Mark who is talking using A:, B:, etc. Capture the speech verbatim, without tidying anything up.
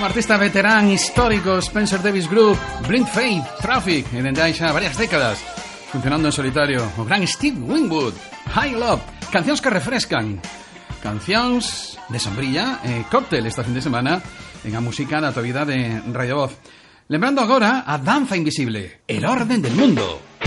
A: artista veterán histórico Spencer Davis Group, Blind Faith, Traffic, e dende hai xa varias décadas funcionando en solitario, o gran Steve Winwood, High Love, cancións que refrescan, cancións de sombrilla e cóctel esta fin de semana en a música da tua vida de Radio Voz. Lembrando agora a Danza Invisible, el orden del mundo.